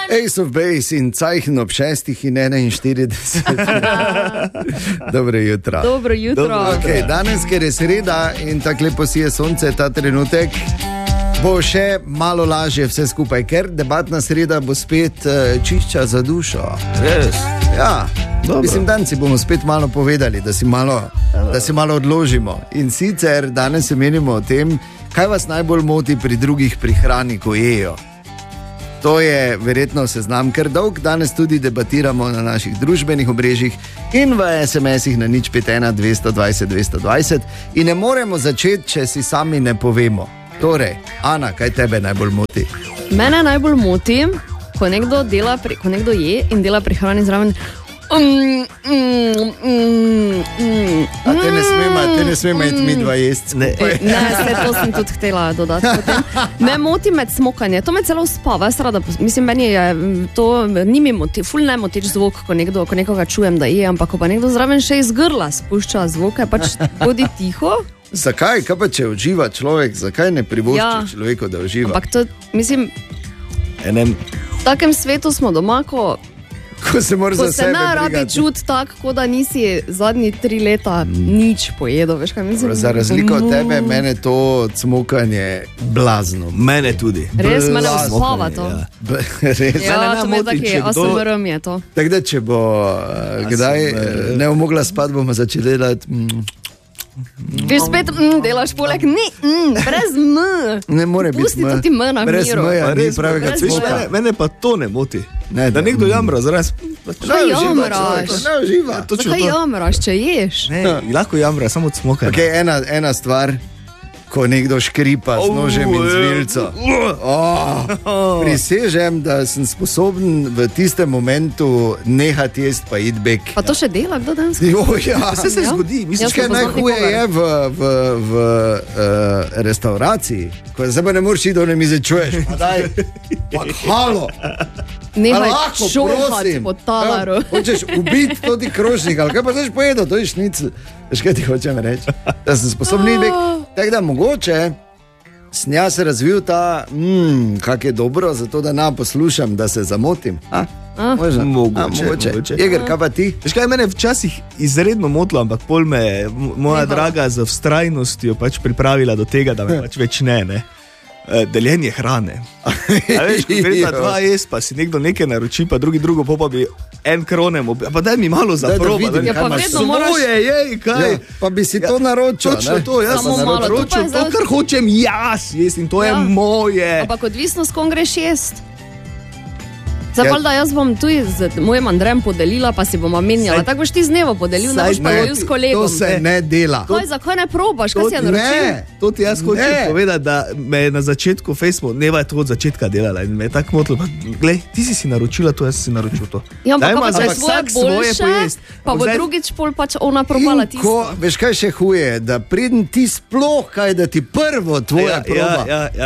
Ace of Base in Zeichen ob 6:41. Dobro jutro. Dobro jutro. Okay, danes, ker je sreda in tako lepo sije sonce ta trenutek, bo še malo lažje vse skupaj, ker debatna sreda bo spet čišča za dušo. Res? Ja. Dobro. Mislim, danes si bomo spet malo povedali, da si malo odložimo. In sicer danes se menimo o tem, kaj vas najbolj moti pri drugih pri hrani, ko jejo. To je verjetno seznam kar dolg, danes tudi debatiramo na naših družbenih omrežjih in v SMS-ih na 051 220 220 in ne moremo začeti, če si sami ne povemo. Torej, Ana, kaj tebe najbolj moti? Mene najbolj moti, ko nekdo je in dela pri hrani zraven. A te ne smemo iti mi dva jesti. Ne, to sem tudi htela dodati. Me moti med smokanjem, to me celo spava. Mislim, meni je to, ni mi ful ne motič zvok, ko nekoga čujem, da je, ampak ko pa nekdo zraven še iz grla spušča zvoke, pač bodi tiho. Zakaj? Kaj pa če uživa človek? Zakaj ne privošči človeku, da uživa? Ampak to, mislim, v takem svetu smo doma, ko se ne rabi čuti tako, kot da nisi zadnji 3 leta nič pojedel. Veš, kaj mislim? Za razliko od tebe, mene to cmokanje blazno. Mene tudi. Res, mene uspava to. Res. Ja, to me taki ASMR je to. Tako da, če bo kdaj ne omogla spati, bomo začeli delati. Ti spet delaš poleg brez M. Ne more biti pusti to ti M na brez miru. M, ja, ni pravega cmoka. Mene pa to ne moti. Ne, da nekdo jamra zaraz. Kaj jamraš? Ne uživa. Kaj jamraš, če ješ? Ne, lahko jamra, samo cmoka. Ok, ena stvar, ko nekdo škripa z nožem in zvilco. Prisežem, da sem sposoben v tistem momentu nehati jesti pa iti bek. Pa to še dela, kdo danes? Ja, se zgodi. Misliš, kaj najhuje je v restauraciji, ko zdaj pa ne moreš iti do ne mize, čuješ, pa daj, pa halo. Nehaj šohati po talaru. Hočeš ubiti toti krožnik, ali kaj pa zdaj pojedo, to je šnicl. Veš, kaj ti hočem reči? Da sem sposobni bek. Tako da mogoče snja se razvil ta, kak je dobro, zato da poslušam, da se zamotim. Mogoče. Jeger, kaj pa ti? Veš kaj, mene včasih izredno motilo, ampak pol me je moja draga z vztrajnostjo pač pripravila do tega, da me pač več ne. Deljenje hrane. A veš, ko gre na 2 jesti, pa si nekdo nekaj naroči, pa drugo, pa bi en kronem, pa daj mi malo za proba. Ja, pa vedno moraš... kaj? Pa bi si to naročil, točno to, jaz sem naročil to, kar hočem jaz jesti in to je moje. Ampak odvisno, s kom greš jesti. Zdaj, da jaz bom tu z mojim Andrejem podelila, pa si bomo menjala. Tako boš ti z dnevo podelil, ne boš pa delil s kolegom. To se ne dela. Zakaj ne probaš, kaj si je naročil? To ti jaz hočem povedati, da me je na začetku Facebook, Neva je to od začetka delala in me je tako motilo. Glej, ti si naročila to, jaz si naročil to. Ja, ampak pa če svoje boljše, pa bo drugič pol pač ona probala tisto. Veš, kaj še huje, da preden ti sploh kaj, da ti prvo tvoja proba.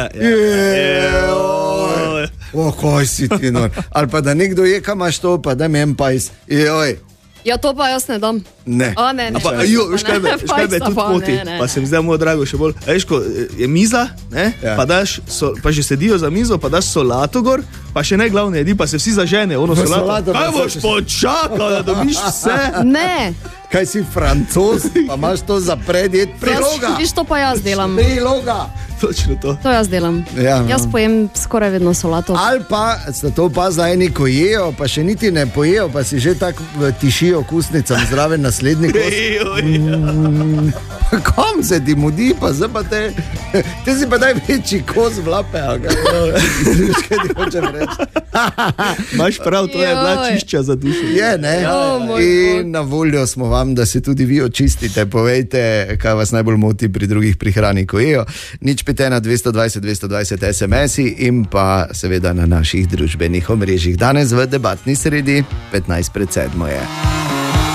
Kaj si ti nor. Ali pa da nekdo je, kam imaš to, pa da mi en pajs. Ja, to pa jaz ne dam. Ne. Veš kaj me tudi poti, pa se mi zdaj moj drago še bolj. Veš, ko je miza, pa že sedijo za mizo, pa daš solato gor, pa še ne glavne jedi, pa se vsi zažene, ono solato. Kaj boš počakal, da dobiš vse? Ne. Kaj si Francoz, pa imaš to za predjed priloga. Viš, to pa jaz delam. Priloga. Točno to. To jaz delam. Jaz pojem skoraj vedno solato. Ali pa ste to opazili, eni ko jejo, pa še niti ne pojejo, pa si že tako tišijo kusnicam zraven naslednji kos. Kom se ti mudi, pa zdaj pa te si pa daj večji kos vlape. Veš, kaj ti hočem reči? Imaš prav, to je bila čišča za dušo. Je, ne? In na voljo smo vam, da se tudi vi očistite. Povejte, kaj vas najbolj moti pri drugih pri hrani, ko jejo. 051 220 220 SMS-i in pa seveda na naših družbenih omrežjih. Danes v debatni sredi 15:07 je.